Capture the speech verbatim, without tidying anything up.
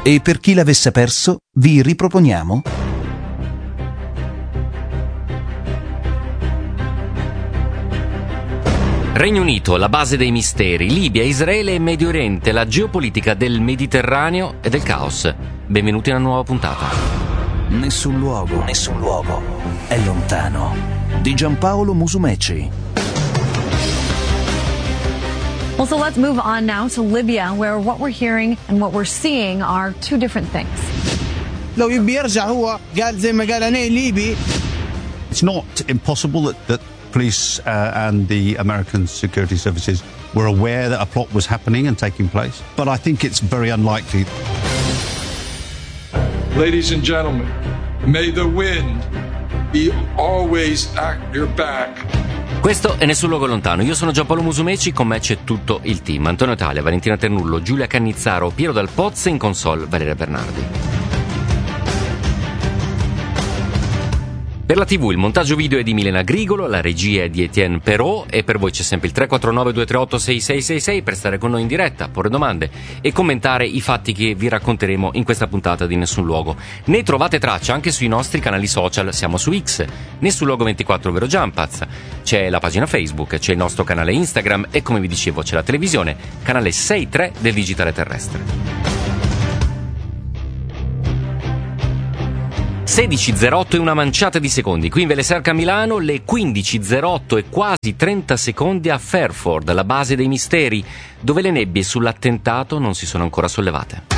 E per chi l'avesse perso, vi riproponiamo Regno Unito, la base dei misteri, Libia, Israele e Medio Oriente, la geopolitica del Mediterraneo e del caos. Benvenuti a una nuova puntata. Nessun luogo, nessun luogo è lontano, di Giampaolo Musumeci. Well, so let's move on now to Libya, where what we're hearing and what we're seeing are two different things. لو يبي يرجع هو قال زي ما قال أنا ليبي. It's not impossible that, that police uh, and the American security services were aware that a plot was happening and taking place, but I think it's very unlikely. Ladies and gentlemen, may the wind be always at your back. Questo è Nessun Luogo Lontano. Io sono Giampaolo Musumeci, con me c'è tutto il team: Antonio Talia, Valentina Ternullo, Giulia Cannizzaro, Piero Dal Pozzo e in console Valeria Bernardi. Per la tivù il montaggio video è di Milena Grigolo, la regia è di Etienne Perrault e per voi c'è sempre il tre quattro nove due tre otto sei sei sei sei per stare con noi in diretta, porre domande e commentare i fatti che vi racconteremo in questa puntata di Nessun Luogo. Ne trovate traccia anche sui nostri canali social, siamo su X, Nessun Luogo ventiquattro ovvero Jumpaz, c'è la pagina Facebook, c'è il nostro canale Instagram e, come vi dicevo, c'è la televisione, canale sei tre del digitale terrestre. sedici e zero otto e una manciata di secondi qui in Vele Serca a Milano, le quindici e zero otto e quasi trenta secondi a Fairford, la base dei misteri, dove le nebbie sull'attentato non si sono ancora sollevate.